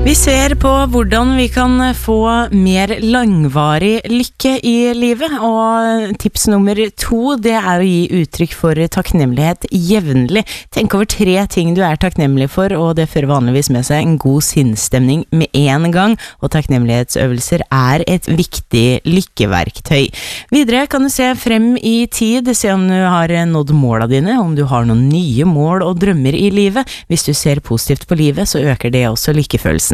Vi ser på hvordan vi kan få mer langvarig lykke i livet, og tips nummer 2, det å gi uttrykk for takknemlighet jevnlig. Tenk over 3 ting du takknemlig for, og det fører vanligvis med seg en god sinnsstemning med en gang, og takknemlighetsøvelser et viktig lykkeverktøy. Videre kan du se frem i tid, se om du har nådd målene dine, om du har noen nye mål og drømmer i livet. Hvis du ser positivt på livet, så øker det også lykkefølelsen.